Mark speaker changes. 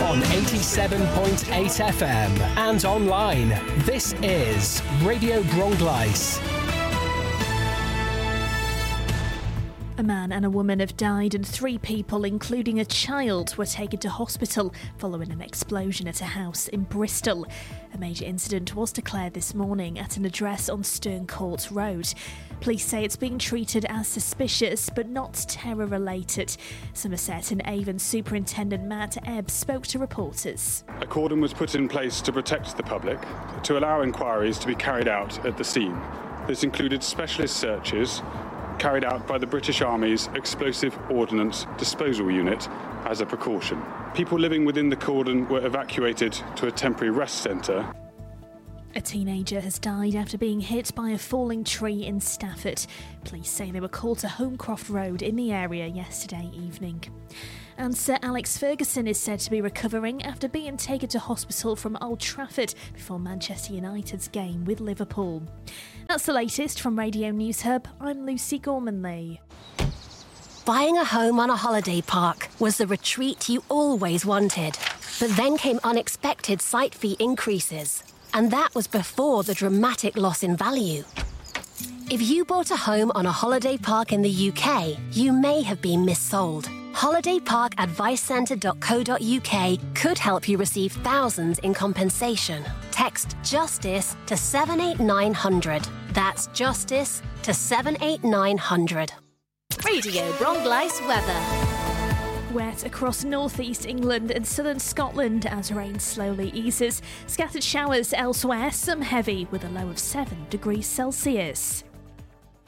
Speaker 1: on 87.8 FM and online. This is Radio Bronglais.
Speaker 2: A man and a woman have died and 3 people, including a child, were taken to hospital following an explosion at a house in Bristol. A major incident was declared this morning at an address on Stern Court Road. Police say it's being treated as suspicious but not terror-related. Somerset and Avon Superintendent Matt Ebb spoke to reporters.
Speaker 3: A cordon was put in place to protect the public, to allow inquiries to be carried out at the scene. This included specialist searches carried out by the British Army's Explosive Ordnance Disposal Unit as a precaution. People living within the cordon were evacuated to a temporary rest centre.
Speaker 2: A teenager has died after being hit by a falling tree in Stafford. Police say they were called to Holmcroft Road in the area yesterday evening. And Sir Alex Ferguson is said to be recovering after being taken to hospital from Old Trafford before Manchester United's game with Liverpool. That's the latest from Radio News Hub. I'm Lucy Gormanley.
Speaker 4: Buying a home on a holiday park was the retreat you always wanted. But then came unexpected site fee increases. And that was before the dramatic loss in value. If you bought a home on a holiday park in the UK, you may have been missold. holidayparkadvicecentre.co.uk could help you receive thousands in compensation. Text JUSTICE to 78900. That's JUSTICE to 78900.
Speaker 5: Radio Bronglais weather.
Speaker 2: Wet across northeast England and southern Scotland as rain slowly eases. Scattered showers elsewhere, some heavy with a low of 7 degrees Celsius.